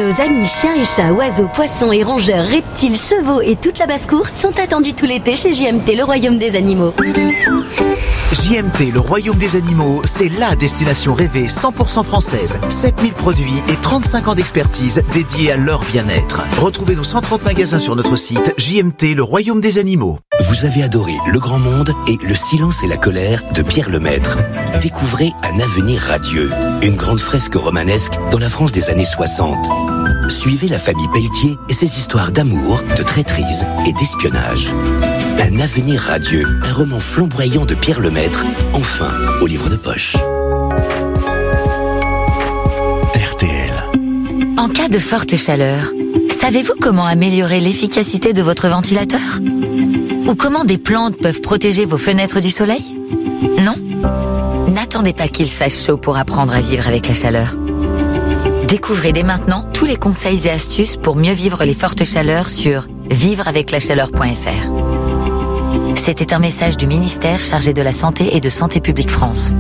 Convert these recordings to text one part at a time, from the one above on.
Nos amis chiens et chats, oiseaux, poissons et rongeurs, reptiles, chevaux et toute la basse-cour sont attendus tout l'été chez JMT, le royaume des animaux. JMT, le royaume des animaux, c'est la destination rêvée 100% française. 7000 produits et 35 ans d'expertise dédiés à leur bien-être. Retrouvez nos 130 magasins sur notre site JMT, le royaume des animaux. Vous avez adoré Le Grand Monde et Le Silence et la Colère de Pierre Lemaître. Découvrez Un avenir radieux, une grande fresque romanesque dans la France des années 60. Suivez la famille Pelletier et ses histoires d'amour, de traîtrise et d'espionnage. Un avenir radieux, un roman flamboyant de Pierre Lemaître, enfin au livre de poche. RTL. En cas de forte chaleur, savez-vous comment améliorer l'efficacité de votre ventilateur ? Ou comment des plantes peuvent protéger vos fenêtres du soleil ? Non ? N'attendez pas qu'il fasse chaud pour apprendre à vivre avec la chaleur. Découvrez dès maintenant tous les conseils et astuces pour mieux vivre les fortes chaleurs sur vivreaveclachaleur.fr. C'était un message du ministère chargé de la Santé et de Santé publique France.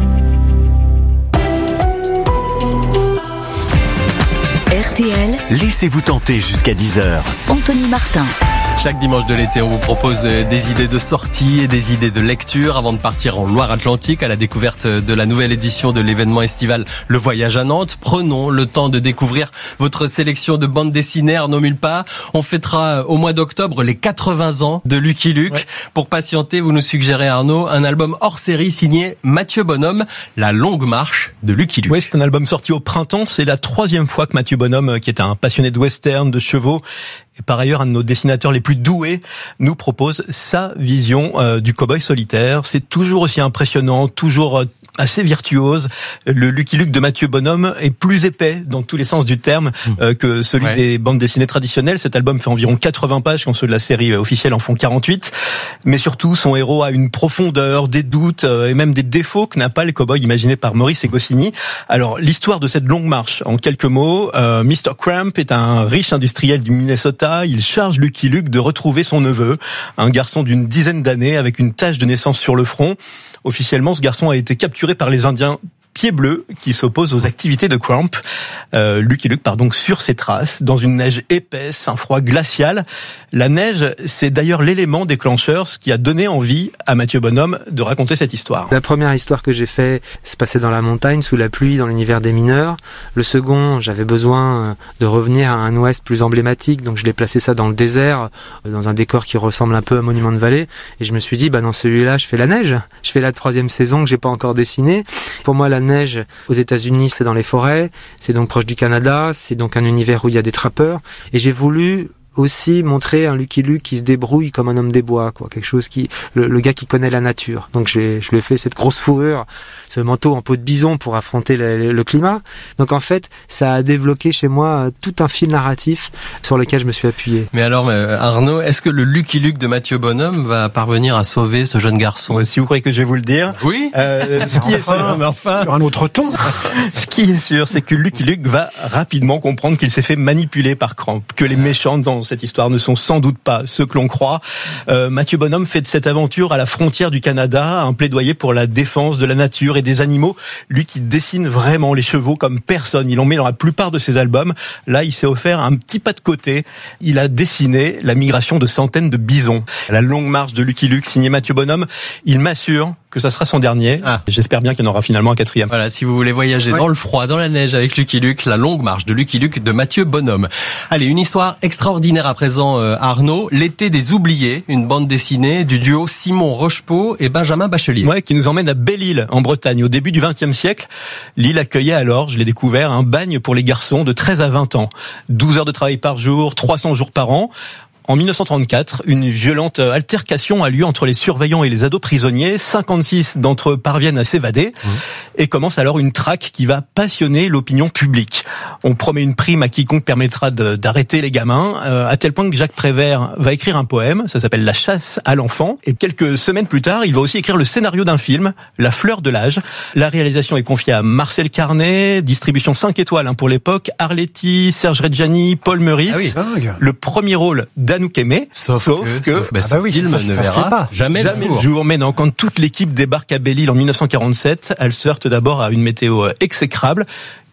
RTL, Laissez-vous tenter jusqu'à 10h. Anthony Martin. Chaque dimanche de l'été, on vous propose des idées de sortie et des idées de lecture avant de partir en Loire-Atlantique à la découverte de la nouvelle édition de l'événement estival Le Voyage à Nantes. Prenons le temps de découvrir votre sélection de bandes dessinées, Arnaud Mulpas. On fêtera au mois d'octobre les 80 ans de Lucky Luke. Ouais. Pour patienter, vous nous suggérez, Arnaud, un album hors série signé Mathieu Bonhomme, La Longue Marche de Lucky Luke. Oui, c'est un album sorti au printemps. C'est la 3e fois que Mathieu Bonhomme, qui est un passionné de western, de chevaux, et par ailleurs un de nos dessinateurs les plus doués, nous propose sa vision du cow-boy solitaire. C'est toujours aussi impressionnant, toujours assez virtuose. Le Lucky Luke de Mathieu Bonhomme est plus épais dans tous les sens du terme que celui des bandes dessinées traditionnelles. Cet album fait environ 80 pages quand ceux de la série officielle en font 48. Mais surtout, son héros a une profondeur, des doutes et même des défauts que n'a pas le cow-boy imaginé par Maurice et Goscinny. Alors, l'histoire de cette longue marche, en quelques mots, Mr. Cramp est un riche industriel du Minnesota. Il charge Lucky Luke de retrouver son neveu, un garçon d'une dizaine d'années avec une tache de naissance sur le front. Officiellement, ce garçon a été capturé par les Indiens Pieds Bleus qui s'opposent aux activités de Cramp. Lucky Luke part donc sur ses traces dans une neige épaisse, un froid glacial. La neige, c'est d'ailleurs l'élément déclencheur, ce qui a donné envie à Mathieu Bonhomme de raconter cette histoire. La première histoire que j'ai fait se passait dans la montagne, sous la pluie, dans l'univers des mineurs. Le second, j'avais besoin de revenir à un ouest plus emblématique, donc je l'ai placé ça dans le désert, dans un décor qui ressemble un peu à Monument de Vallée. Et je me suis dit, dans celui-là, je fais la neige. Je fais la 3e saison que j'ai pas encore dessinée. Pour moi, la neige aux États-Unis, c'est dans les forêts, c'est donc proche du Canada, c'est donc un univers où il y a des trappeurs, et j'ai voulu aussi montrer un Lucky Luke qui se débrouille comme un homme des bois, quoi, quelque chose qui, le gars qui connaît la nature. Donc je lui ai fait cette grosse fourrure, ce manteau en peau de bison pour affronter le climat. Donc en fait, ça a débloqué chez moi tout un fil narratif sur lequel je me suis appuyé. Mais alors, Arnaud, est-ce que le Lucky Luke de Mathieu Bonhomme va parvenir à sauver ce jeune garçon ? Si vous croyez que je vais vous le dire. Oui. Ce qui est sûr, mais enfin, sur un autre ton. Ce qui est sûr, c'est que Lucky Luke va rapidement comprendre qu'il s'est fait manipuler par Cramp, que les méchants dans cette histoire ne sont sans doute pas ceux que l'on croit. Mathieu Bonhomme fait de cette aventure à la frontière du Canada un plaidoyer pour la défense de la nature et des animaux. Lui qui dessine vraiment les chevaux comme personne. Il en met dans la plupart de ses albums. Là, il s'est offert un petit pas de côté. Il a dessiné la migration de centaines de bisons. La longue marche de Lucky Luke, signé Mathieu Bonhomme. Il m'assure que ça sera son dernier. J'espère bien qu'il y en aura finalement un 4e. Voilà, si vous voulez voyager dans le froid, dans la neige avec Lucky Luke, La Longue Marche de Lucky Luke de Mathieu Bonhomme. Allez, une histoire extraordinaire à présent, Arnaud. L'été des oubliés, une bande dessinée du duo Simon Rochepeau et Benjamin Bachelier. Ouais, qui nous emmène à Belle-Île, en Bretagne. Au début du XXe siècle, l'île accueillait alors, je l'ai découvert, un bagne pour les garçons de 13 à 20 ans. 12 heures de travail par jour, 300 jours par an. En 1934, une violente altercation a lieu entre les surveillants et les ados prisonniers. 56 d'entre eux parviennent à s'évader et commence alors une traque qui va passionner l'opinion publique. On promet une prime à quiconque permettra d'arrêter les gamins, à tel point que Jacques Prévert va écrire un poème, ça s'appelle La chasse à l'enfant. Et quelques semaines plus tard, il va aussi écrire le scénario d'un film, La fleur de l'âge. La réalisation est confiée à Marcel Carnet, distribution 5 étoiles pour l'époque, Arletty, Serge Reggiani, Paul Meurice. Le premier rôle d'Anouk Aimée, sauf que ce film ne verra jamais le jour. Mais non, quand toute l'équipe débarque à Belle-Île en 1947, elle se heurte d'abord à une météo exécrable.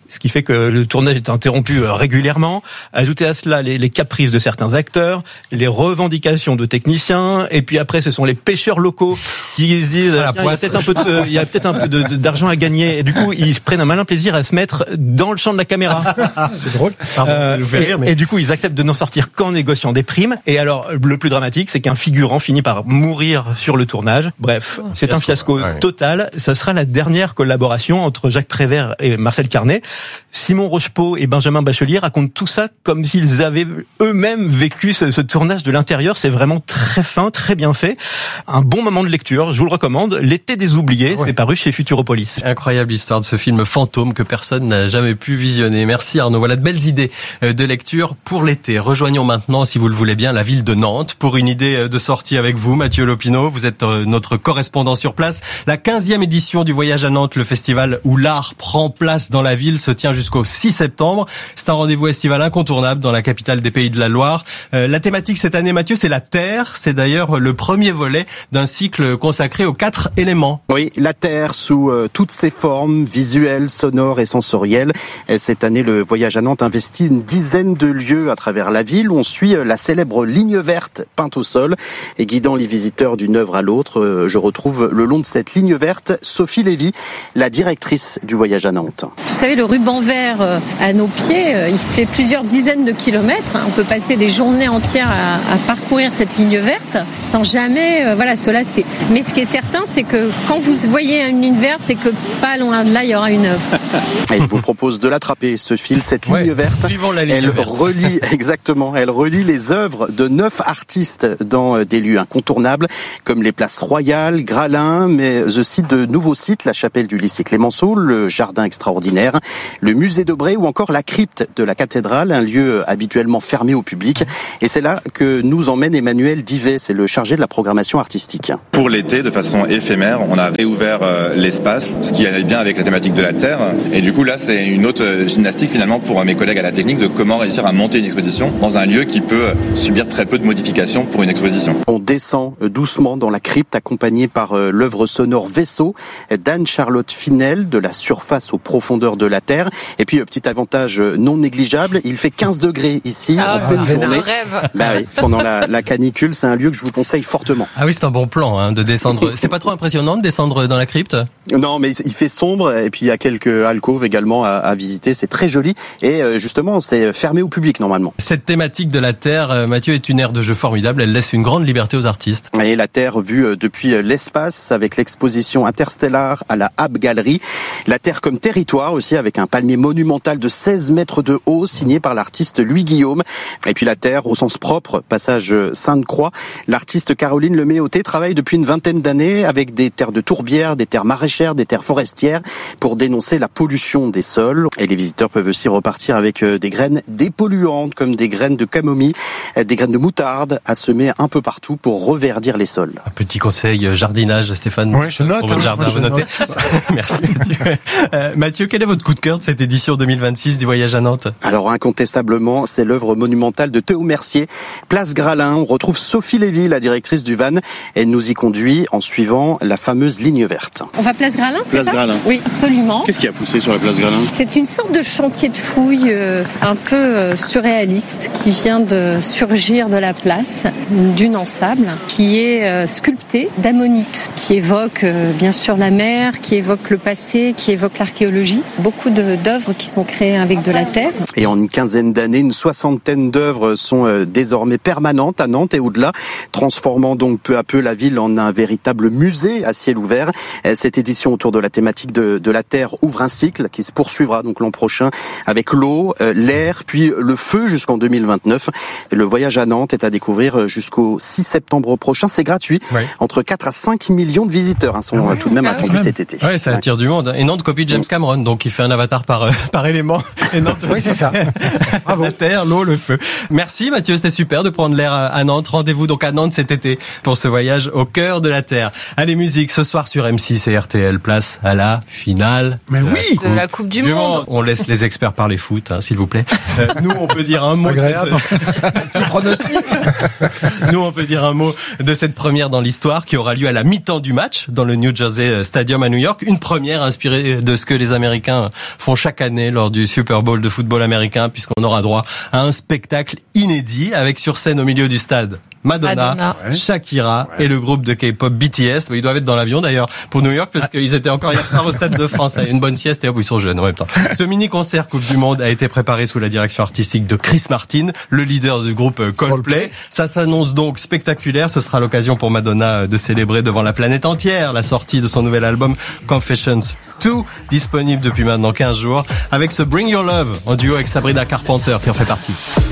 ce qui fait que le tournage est interrompu régulièrement. Ajoutez à cela les caprices de certains acteurs, les revendications de techniciens, et puis après ce sont les pêcheurs locaux qui se disent il y a peut-être un peu d'argent à gagner, et du coup ils se prennent un malin plaisir à se mettre dans le champ de la caméra. C'est drôle. Et du coup ils acceptent de n'en sortir qu'en négociant des primes. Et alors le plus dramatique, c'est qu'un figurant finit par mourir sur le tournage. Bref, c'est un fiasco total. Ça sera la dernière collaboration entre Jacques Prévert et Marcel Carnet. Simon Rochepeau et Benjamin Bachelier racontent tout ça comme s'ils avaient eux-mêmes vécu ce tournage de l'intérieur. C'est vraiment très fin, très bien fait. Un bon moment de lecture, je vous le recommande. L'été des oubliés, c'est paru chez Futuropolis. Incroyable histoire de ce film fantôme que personne n'a jamais pu visionner. Merci Arnaud. Voilà de belles idées de lecture pour l'été. Rejoignons maintenant, si vous le voulez bien, la ville de Nantes pour une idée de sortie avec vous, Mathieu Lopineau. Vous êtes notre correspondant sur place. La 15e édition du Voyage à Nantes, le festival où l'art prend place dans la ville, se tient jusqu'au 6 septembre. C'est un rendez-vous estival incontournable dans la capitale des Pays de la Loire. La thématique cette année, Mathieu, c'est la Terre. C'est d'ailleurs le premier volet d'un cycle consacré aux 4 éléments. Oui, la Terre sous toutes ses formes, visuelles, sonores et sensorielles. Et cette année, le Voyage à Nantes investit une dizaine de lieux à travers la ville. On suit la célèbre ligne verte peinte au sol et guidant les visiteurs d'une œuvre à l'autre. Je retrouve le long de cette ligne verte Sophie Lévy, la directrice du Voyage à Nantes. Vous savez, le ruban vert à nos pieds, il fait plusieurs dizaines de kilomètres. On peut passer des journées entières à parcourir cette ligne verte sans jamais se lasser. Mais ce qui est certain, c'est que quand vous voyez une ligne verte, c'est que pas loin de là, il y aura une œuvre. Et je vous propose de l'attraper, ce fil, cette ligne verte. Elle relie les œuvres de 9 artistes dans des lieux incontournables, comme les places Royales, Gralin, mais aussi de nouveaux sites, la chapelle du lycée Clémenceau, le jardin extraordinaire, le musée d'Aubray ou encore la crypte de la cathédrale, un lieu habituellement fermé au public. Et c'est là que nous emmène Emmanuel Divet, c'est le chargé de la programmation artistique. Pour l'été, de façon éphémère, on a réouvert l'espace, ce qui allait bien avec la thématique de la Terre. Et du coup, là, c'est une autre gymnastique finalement pour mes collègues à la technique de comment réussir à monter une exposition dans un lieu qui peut subir très peu de modifications pour une exposition. On descend doucement dans la crypte, accompagné par l'œuvre sonore Vaisseau d'Anne-Charlotte Finel, de la surface aux profondeurs de la Terre. Et puis, petit avantage non négligeable, il fait 15 degrés ici en pleine journée. Pendant la canicule, c'est un lieu que je vous conseille fortement. Ah oui, c'est un bon plan de descendre. C'est pas trop impressionnant de descendre dans la crypte ? Non, mais il fait sombre et puis il y a quelques alcôves également à visiter. C'est très joli et justement, c'est fermé au public normalement. Cette thématique de la Terre, Mathieu, est une aire de jeu formidable. Elle laisse une grande liberté aux artistes. Et la Terre vue depuis l'espace avec l'exposition Interstellar à la Hab Gallery. La Terre comme territoire aussi avec un palmier monumental de 16 mètres de haut signé par l'artiste Louis Guillaume. Et puis la Terre au sens propre, passage Sainte-Croix. L'artiste Caroline Leméoté travaille depuis une vingtaine d'années avec des terres de tourbières, des terres maraîchères, des terres forestières pour dénoncer la pollution des sols. Et les visiteurs peuvent aussi repartir avec des graines dépolluantes comme des graines de camomille, des graines de moutarde à semer un peu partout pour reverdir les sols. Un petit conseil jardinage, Stéphane. Oui, je note. Pour votre jardin, vous notez. Merci Mathieu. Mathieu, quel est votre coup de cœur de cette édition 2026 du Voyage à Nantes ? Alors incontestablement, c'est l'œuvre monumentale de Théo Mercier, Place Gralin. On retrouve Sophie Lévy, la directrice du VAN. Elle nous y conduit en suivant la fameuse ligne verte. On va Place Gralin, c'est ça ? Gralin. Oui, absolument. Qu'est-ce qui a poussé sur la Place Gralin ? C'est une sorte de chantier de fouilles un peu surréaliste qui vient de surgir de la place, une dune en sable, qui est sculptée d'ammonites, qui évoque bien sûr la mer, qui évoque le passé, qui évoque l'archéologie. Beaucoup d'œuvres qui sont créées avec de la terre. Et en une quinzaine d'années, une soixantaine d'œuvres sont désormais permanentes à Nantes et au-delà, transformant donc peu à peu la ville en un véritable musée à ciel ouvert. Cette édition autour de la thématique de la Terre ouvre un cycle qui se poursuivra donc l'an prochain avec l'eau, l'air, puis le feu jusqu'en 2029. Le Voyage à Nantes est à découvrir jusqu'au 6 septembre prochain. C'est gratuit. Oui. Entre 4 à 5 millions de visiteurs sont tout de même attendus cet été. Ouais, ça attire du monde. Et Nantes copie James Cameron, donc il fait un avatar par élément. Et Nantes, oui, c'est ça. Bravo. La terre, l'eau, le feu. Merci Mathieu, c'était super de prendre l'air à Nantes. Rendez-vous donc à Nantes cet été pour ce voyage au cœur de la Terre. Allez, musique ce soir sur M6 et RTL. CL, place à la finale. Mais oui, de la Coupe du Monde. On laisse les experts parler foot, s'il vous plaît. Nous, on peut dire un mot. Petit pronostic. Nous, on peut dire un mot de cette première dans l'histoire qui aura lieu à la mi-temps du match dans le New Jersey Stadium à New York. Une première inspirée de ce que les Américains font chaque année lors du Super Bowl de football américain, puisqu'on aura droit à un spectacle inédit avec sur scène au milieu du stade Madonna. Shakira et le groupe de K-pop BTS. Ils doivent être dans l'avion d'ailleurs pour New York parce qu'ils étaient encore hier soir au Stade de France. Une bonne sieste et hop, ils sont jeunes en même temps. Ce mini-concert Coupe du Monde a été préparé sous la direction artistique de Chris Martin, le leader du groupe Coldplay. Ça s'annonce donc spectaculaire. Ce sera l'occasion pour Madonna de célébrer devant la planète entière la sortie de son nouvel album Confessions 2, disponible depuis maintenant 15 jours, avec ce Bring Your Love en duo avec Sabrina Carpenter qui en fait partie.